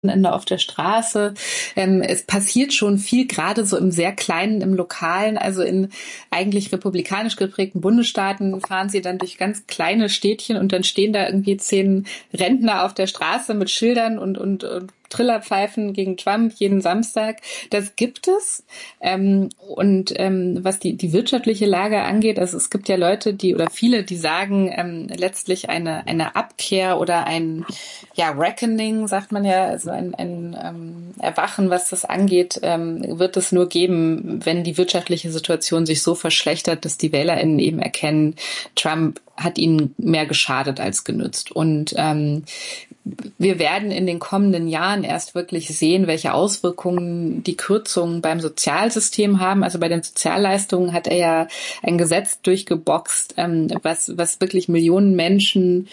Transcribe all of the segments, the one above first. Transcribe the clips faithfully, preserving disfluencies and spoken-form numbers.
Ende auf der Straße. Ähm, es passiert schon viel, gerade so im sehr kleinen, im Lokalen, also in eigentlich republikanisch geprägten Bundesstaaten fahren sie dann durch ganz kleine Städtchen und dann stehen da irgendwie zehn Rentner auf der Straße mit Schildern und, und, und Trillerpfeifen gegen Trump jeden Samstag. Das gibt es. Ähm, und ähm, was die, die wirtschaftliche Lage angeht, also es gibt ja Leute, die oder viele, die sagen, ähm, letztlich eine, eine Abkehr oder ein ja, Reckoning, sagt man ja, also ein, ein ähm, Erwachen, was das angeht, ähm, wird es nur geben, wenn die wirtschaftliche Situation sich so verschlechtert, dass die WählerInnen eben erkennen, Trump hat ihnen mehr geschadet als genützt. Und ähm, wir werden in den kommenden Jahren erst wirklich sehen, welche Auswirkungen die Kürzungen beim Sozialsystem haben. Also bei den Sozialleistungen hat er ja ein Gesetz durchgeboxt, ähm, was, was wirklich Millionen Menschen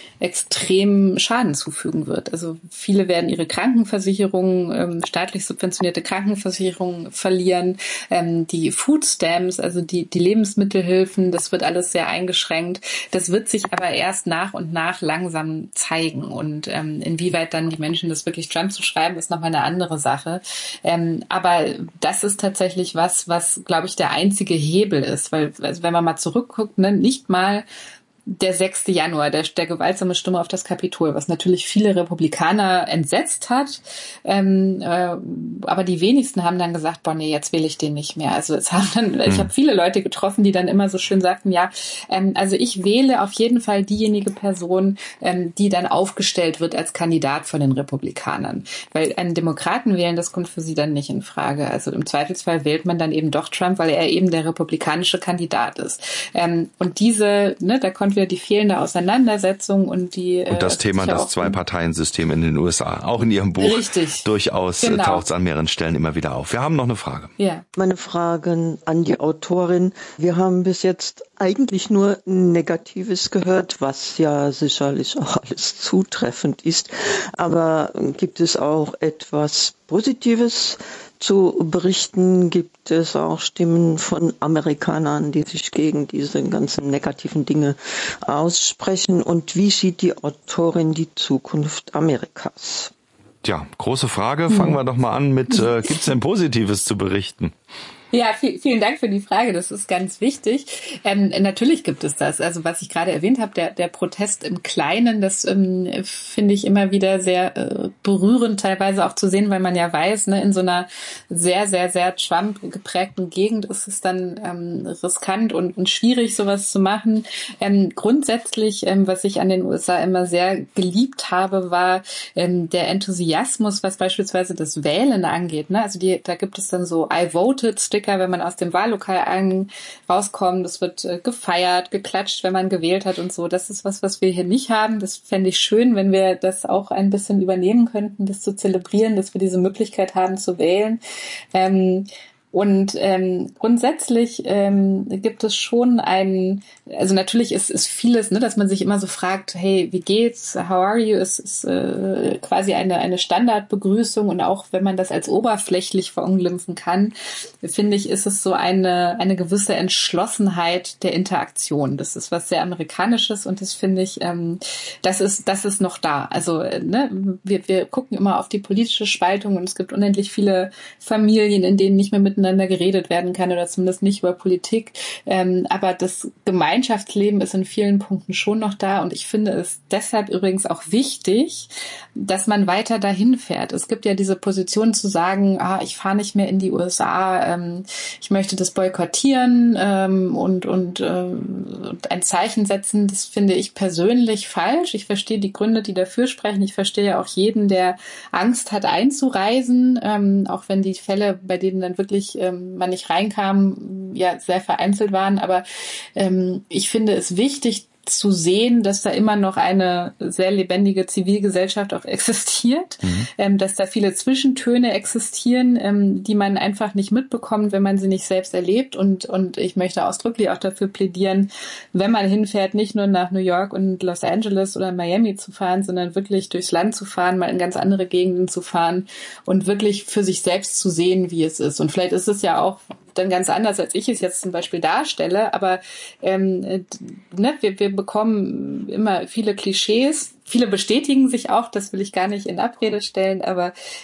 extrem Schaden zufügen wird. Also viele werden ihre Krankenversicherung, ähm, staatlich subventionierte Krankenversicherung verlieren. Ähm, die Food Stamps, also die, die Lebensmittelhilfen, das wird alles sehr eingeschränkt. Das wird sich aber erst nach und nach langsam zeigen. Und ähm, inwieweit dann die Menschen das wirklich Trump zu schreiben, ist nochmal eine andere Sache. Ähm, aber das ist tatsächlich was, was, glaube ich, der einzige Hebel ist. Weil, also wenn man mal zurückguckt, ne, nicht mal der sechste Januar, der, der gewaltsame Sturm auf das Kapitol, was natürlich viele Republikaner entsetzt hat. Ähm, äh, aber die wenigsten haben dann gesagt, boah, nee, jetzt wähle ich den nicht mehr. Also es haben dann, mhm. ich habe viele Leute getroffen, die dann immer so schön sagten, ja, ähm, also ich wähle auf jeden Fall diejenige Person, ähm, die dann aufgestellt wird als Kandidat von den Republikanern. Weil einen Demokraten wählen, das kommt für sie dann nicht in Frage. Also im Zweifelsfall wählt man dann eben doch Trump, weil er eben der republikanische Kandidat ist. Ähm, und diese, ne, da konnte die fehlende Auseinandersetzung und die und das äh, Thema das Zwei-Parteien-System in den U S A, auch in Ihrem Buch richtig. Durchaus genau. taucht es an mehreren Stellen immer wieder auf. Wir haben noch eine Frage. Ja. Meine Fragen an die Autorin. Wir haben bis jetzt eigentlich nur Negatives gehört, was ja sicherlich auch alles zutreffend ist. Aber gibt es auch etwas Positives zu berichten? Gibt es auch Stimmen von Amerikanern, die sich gegen diese ganzen negativen Dinge aussprechen? Und wie sieht die Autorin die Zukunft Amerikas? Tja, große Frage. Fangen wir doch mal an mit, äh, gibt es denn Positives zu berichten? Ja, viel, vielen Dank für die Frage. Das ist ganz wichtig. Ähm, natürlich gibt es das. Also was ich gerade erwähnt habe, der, der Protest im Kleinen, das ähm, finde ich immer wieder sehr äh, berührend teilweise auch zu sehen, weil man ja weiß, ne, in so einer sehr, sehr, sehr Trump geprägten Gegend ist es dann ähm, riskant und, und schwierig, sowas zu machen. Ähm, grundsätzlich, ähm, was ich an den U S A immer sehr geliebt habe, war ähm, der Enthusiasmus, was beispielsweise das Wählen angeht. Ne? Also die, da gibt es dann so I voted Sticker, wenn man aus dem Wahllokal ein, rauskommt. Es wird äh, gefeiert, geklatscht, wenn man gewählt hat und so. Das ist was, was wir hier nicht haben. Das fände ich schön, wenn wir das auch ein bisschen übernehmen könnten, das zu zelebrieren, dass wir diese Möglichkeit haben zu wählen. Ähm, Und ähm, grundsätzlich ähm, gibt es schon ein, also natürlich ist, ist vieles, ne, dass man sich immer so fragt, hey, wie geht's, how are you, ist, ist äh, quasi eine eine Standardbegrüßung und auch wenn man das als oberflächlich verunglimpfen kann, finde ich, ist es so eine eine gewisse Entschlossenheit der Interaktion. Das ist was sehr Amerikanisches und das finde ich, ähm, das ist das ist noch da. Also ne, wir wir gucken immer auf die politische Spaltung und es gibt unendlich viele Familien, in denen nicht mehr mit miteinander geredet werden kann oder zumindest nicht über Politik. Ähm, aber das Gemeinschaftsleben ist in vielen Punkten schon noch da und ich finde es deshalb übrigens auch wichtig, dass man weiter dahin fährt. Es gibt ja diese Position zu sagen, ah, ich fahre nicht mehr in die U S A, ähm, ich möchte das boykottieren ähm, und, und, äh, und ein Zeichen setzen. Das finde ich persönlich falsch. Ich verstehe die Gründe, die dafür sprechen. Ich verstehe auch jeden, der Angst hat einzureisen, ähm, auch wenn die Fälle, bei denen dann wirklich man nicht reinkam, ja sehr vereinzelt waren. Aber ähm, ich finde es wichtig zu sehen, dass da immer noch eine sehr lebendige Zivilgesellschaft auch existiert, mhm. ähm, dass da viele Zwischentöne existieren, ähm, die man einfach nicht mitbekommt, wenn man sie nicht selbst erlebt. Und, und ich möchte ausdrücklich auch dafür plädieren, wenn man hinfährt, nicht nur nach New York und Los Angeles oder Miami zu fahren, sondern wirklich durchs Land zu fahren, mal in ganz andere Gegenden zu fahren und wirklich für sich selbst zu sehen, wie es ist. Und vielleicht ist es ja auch dann ganz anders, als ich es jetzt zum Beispiel darstelle, aber ähm, ne, wir, wir bekommen immer viele Klischees, viele bestätigen sich auch, das will ich gar nicht in Abrede stellen, aber